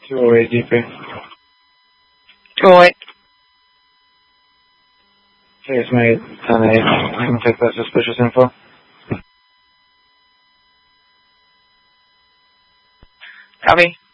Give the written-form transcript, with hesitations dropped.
208 DP. 208. Case mate, 10-8. I can take that suspicious info. Copy.